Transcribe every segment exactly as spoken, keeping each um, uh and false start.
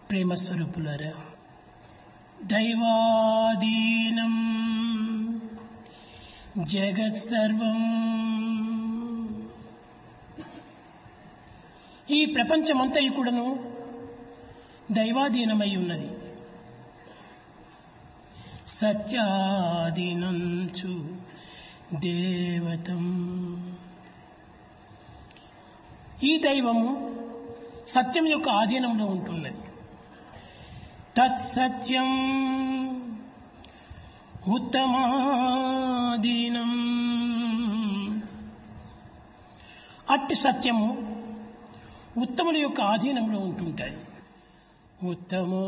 ప్రేమ స్వరూపులారా, దైవాధీనం జగత్ సర్వం. ఈ ప్రపంచమంతయు కూడాను దైవాధీనమై ఉన్నది. సత్యాధీనంచు దేవతం. ఈ దైవము సత్యం యొక్క ఆధీనంలో ఉంటున్నది. తత్సత్యం ఉత్తమాధీనం. అట్టి సత్యము ఉత్తముల యొక్క ఆధీనంలో ఉంటుంటాయి. ఉత్తమో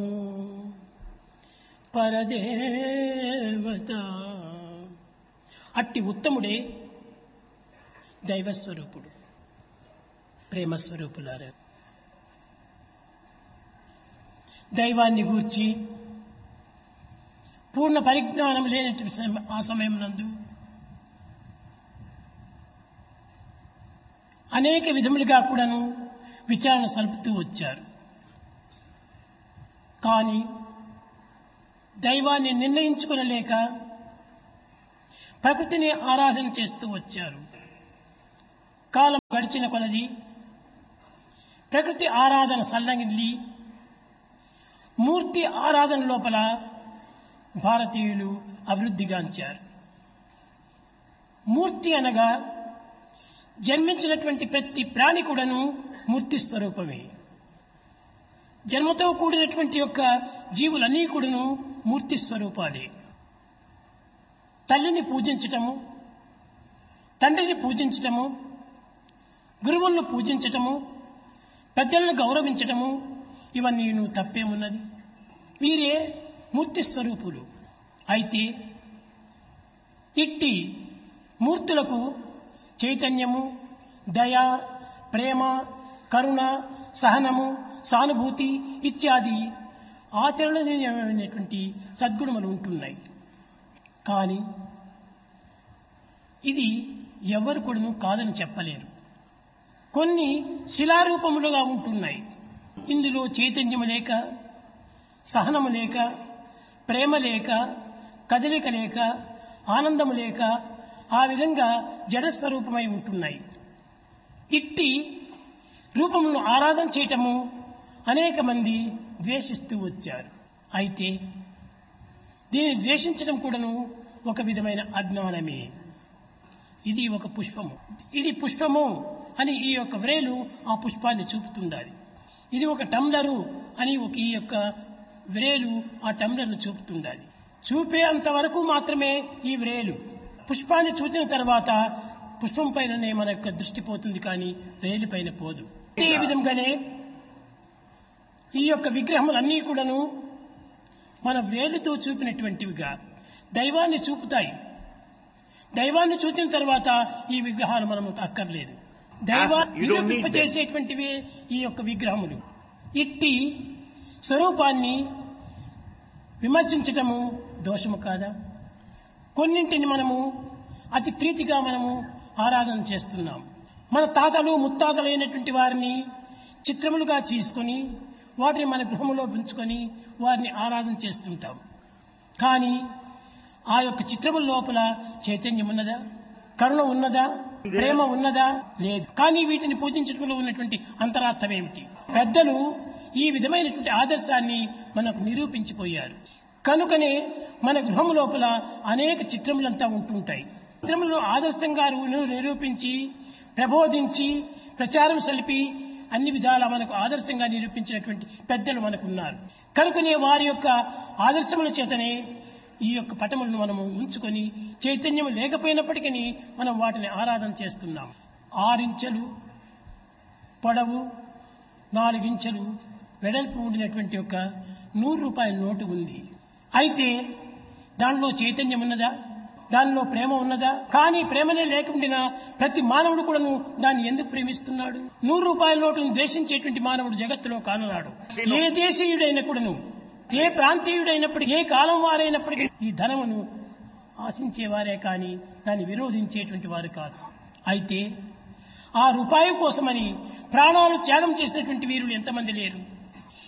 పరదేవత. అట్టి ఉత్తముడే దైవస్వరూపుడు. ప్రేమస్వరూపులారా, దైవాన్ని గూర్చి పూర్ణ పరిజ్ఞానం లేనటువంటి ఆ సమయం నందు అనేక విధములుగా కూడాను విచారణ సలుపుతూ వచ్చారు. కానీ దైవాన్ని నిర్ణయించుకొనలేక ప్రకృతిని ఆరాధన చేస్తూ వచ్చారు. కాలం గడిచిన కొలది ప్రకృతి ఆరాధన సల్లంగిల్లి మూర్తి ఆరాధన లోపల భారతీయులు అభివృద్ధిగాంచారు. మూర్తి అనగా జన్మించినటువంటి ప్రతి ప్రాణి కూడాను మూర్తి స్వరూపమే. జన్మతో కూడినటువంటి యొక్క జీవులన్నీ కూడాను మూర్తి స్వరూపాలే. తల్లిని పూజించటము, తండ్రిని పూజించటము, గురువులను పూజించటము, పెద్దలను గౌరవించటము, ఇవన్నీ నువ్వు తప్పేమున్నది? వీరే మూర్తి స్వరూపులు. అయితే ఇట్టి మూర్తులకు చైతన్యము, దయ, ప్రేమ, కరుణ, సహనము, సానుభూతి ఇత్యాది ఆచరణీయమైనటువంటి సద్గుణములు ఉంటున్నాయి. కానీ ఇది ఎవరు కూడాను కాదని చెప్పలేరు. కొన్ని శిలారూపములుగా ఉంటున్నాయి. ఇందులో చైతన్యము లేక, సహనము లేక, ప్రేమ లేక, కదలిక లేక, ఆనందము లేక ఆ విధంగా జడస్వరూపమై ఉంటున్నాయి. ఇట్టి రూపములను ఆరాధన చేయటము అనేక మంది ద్వేషిస్తూ వచ్చారు. అయితే దీన్ని ద్వేషించడం కూడాను ఒక విధమైన అజ్ఞానమే. ఇది ఒక పుష్పము, ఇది పుష్పము అని ఈ యొక్క వ్రేలు ఆ పుష్పాన్ని చూపుతుండాలి. ఇది ఒక టంబ్లరు అని ఒక ఈ యొక్క వ్రేలు ఆ టంబ్లర్ను చూపుతుండాలి. చూపే అంతవరకు మాత్రమే ఈ వ్రేలు. పుష్పాన్ని చూసిన తర్వాత పుష్పం పైననే మన యొక్క దృష్టి పోతుంది, కానీ వ్రేలు పైన పోదు. ఈ విధంగానే ఈ యొక్క విగ్రహములన్నీ కూడాను మన వ్రేలుతో చూపినటువంటివిగా దైవాన్ని చూపుతాయి. దైవాన్ని చూసిన తర్వాత ఈ విగ్రహాలు మనము అక్కర్లేదు. దైవాన్ని నిరూపింపజేసేటువంటివే ఈ యొక్క విగ్రహములు. ఇట్టి స్వరూపాన్ని విమర్శించటము దోషము కాదా? కొన్నింటిని మనము అతి ప్రీతిగా మనము ఆరాధన చేస్తున్నాం. మన తాతలు ముత్తాతలైనటువంటి వారిని చిత్రములుగా తీసుకొని వాటిని మన గృహములో ఉంచుకొని వారిని ఆరాధన చేస్తుంటాం. కానీ ఆ యొక్క చిత్రముల లోపల చైతన్యం ఉన్నదా? కరుణ ఉన్నదా? ప్రేమ ఉన్నదా? లేదు. కానీ వీటిని పూజించడంలో ఉన్నటువంటి అంతరార్థం ఏమిటి? పెద్దలు ఈ విధమైనటువంటి ఆదర్శాన్ని మనకు నిరూపించిపోయారు. కనుకనే మన గృహం లోపల అనేక చిత్రములంతా ఉంటుంటాయి. చిత్రములను ఆదర్శంగా నిరూపించి, ప్రబోధించి, ప్రచారం సలిపి అన్ని విధాలా మనకు ఆదర్శంగా నిరూపించినటువంటి పెద్దలు మనకున్నారు. కనుకనే వారి యొక్క ఆదర్శముల చేతనే ఈ యొక్క పటములను మనము ఉంచుకొని చైతన్యం లేకపోయినప్పటికీ మనం వాటిని ఆరాధన చేస్తున్నాం. ఆరించెలు పొడవు, నాలుగించెలు వెడల్పు ఉండినటువంటి ఒక నూరు రూపాయల నోటు ఉంది. అయితే దానిలో చైతన్యం ఉన్నదా? దానిలో ప్రేమ ఉన్నదా? కానీ ప్రేమనే లేకుండా ప్రతి మానవుడు కూడాను దాన్ని ఎందుకు ప్రేమిస్తున్నాడు? నూరు రూపాయల నోటును ద్వేషించేటువంటి మానవుడు జగత్తులో కానరాడు. ఏ దేశీయుడైనా కూడాను, ఏ ప్రాంతీయుడైనప్పటికీ, ఏ కాలం వారైనప్పటికీ ఈ ధనమును ఆశించేవారే కానీ దాన్ని విరోధించేటువంటి వారు కాదు. అయితే ఆ రూపాయి కోసమని ప్రాణాలు త్యాగం చేసినటువంటి వీరులు ఎంతమంది లేరు?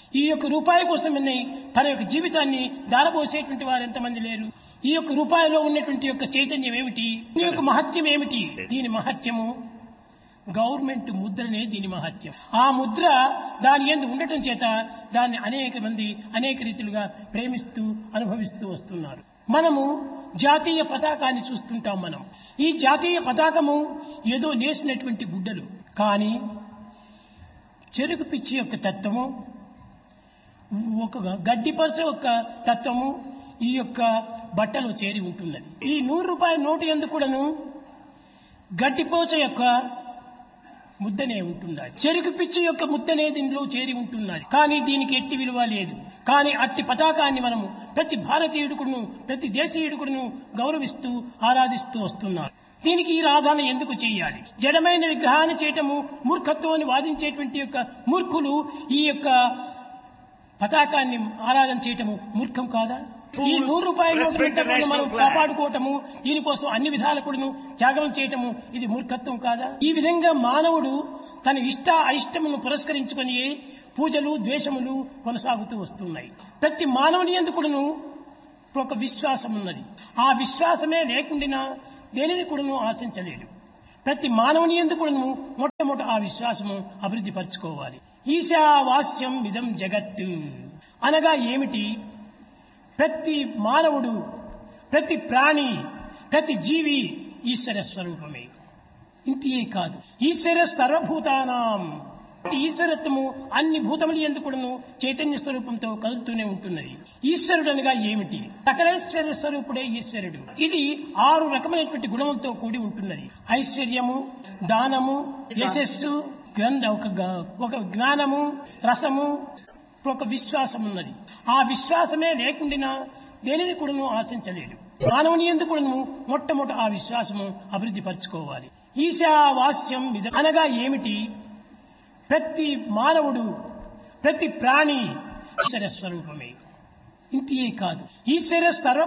ఈ యొక్క రూపాయి కోసం తన యొక్క జీవితాన్ని దారపోసేటువంటి వారు ఎంతమంది లేరు. ఈ యొక్క రూపాయిలో ఉన్నటువంటి యొక్క చైతన్యం ఏమిటి, దీని యొక్క మహత్యం ఏమిటి? దీని మహత్యము గవర్నమెంట్ ముద్రనే దీని మహత్యం. ఆ ముద్ర దాని యందు ఉండటం చేత దాన్ని అనేక మంది అనేక రీతిలుగా ప్రేమిస్తూ అనుభవిస్తూ వస్తున్నారు. మనము జాతీయ పతాకాన్ని చూస్తుంటాం. మనం ఈ జాతీయ పతాకము ఏదో నేసినటువంటి గుడ్డలు, కానీ చెరుకు పిచ్చి యొక్క తత్వము, ఒక గడ్డిపరచ యొక్క తత్వము ఈ యొక్క బట్టలో చేరి ఉంటున్నది. ఈ నూరు రూపాయల నోటు ఎందుకు కూడాను గడ్డిపోచ యొక్క ముద్దనే ఉంటున్నది, చెరుకు పిచ్చి యొక్క ముద్దనే దీనిలో చేరి ఉంటున్నది. కానీ దీనికి ఎట్టి విలువ లేదు. కానీ అట్టి పతాకాన్ని మనము ప్రతి భారతీయుడుకును ప్రతి దేశీయుడుకును గౌరవిస్తూ ఆరాధిస్తూ వస్తున్నారు. దీనికి ఈ రాధాన ఎందుకు చేయాలి? జడమైన విగ్రహాన్ని చేయటము మూర్ఖత్వాన్ని వాదించేటువంటి యొక్క మూర్ఖులు ఈ యొక్క పతాకాన్ని ఆరాధన చేయటము మూర్ఖం కాదా? ఈ నూరు రూపాయల నోటు మనం కాపాడుకోవటము, దీనికోసం అన్ని విధాల కూడాను త్యాగం చేయటము ఇది మూర్ఖత్వం కాదా? ఈ విధంగా మానవుడు తన ఇష్ట అయిష్టమును పురస్కరించుకొని పూజలు ద్వేషములు కొనసాగుతూ వస్తున్నాయి. ప్రతి మానవుని ఎందుకును ఒక విశ్వాసం ఉన్నది. ఆ విశ్వాసమే లేకుండా దేనిని కూడాను ఆశించలేడు. ప్రతి మానవుని ఎందుకును మొట్టమొదట ఆ విశ్వాసము అభివృద్ధి పరచుకోవాలి. ఈశావాస్యం ఇదం జగత్తు అనగా ఏమిటి? ప్రతి మానవుడు, ప్రతి ప్రాణి, ప్రతి జీవి ఈశ్వర స్వరూపమే. ఇంతే కాదు, ఈశ్వర సర్వభూతానాం, ఈశ్వరత్వము అన్ని భూతములు ఎందుకును చైతన్య స్వరూపంతో కదులుతూనే ఉంటున్నది. ఈశ్వరుడు అనగా ఏమిటి? సకలైశ్వర్య స్వరూపుడే ఈశ్వరుడు. ఇది ఆరు రకమైనటువంటి గుణములతో కూడి ఉంటున్నది. ఐశ్వర్యము, దానము, యశస్సు, గ్రంథ ఒక ఒక జ్ఞానము, రసము, ఒక విశ్వాసం ఉన్నది. ఆ విశ్వాసమే లేకుండా దేనిని కూడాను ఆశించలేడు. మానవుని ఎందుకు మొట్టమొదట ఆ విశ్వాసము అభివృద్ధి పరచుకోవాలి. ఈశావాస్యం ఇదం అనగా ఏమిటి? ప్రతి మానవుడు, ప్రతి ప్రాణి ఈశ్వర స్వరూపమే. ఇంతే కాదు, ఈశ్వర సర్వ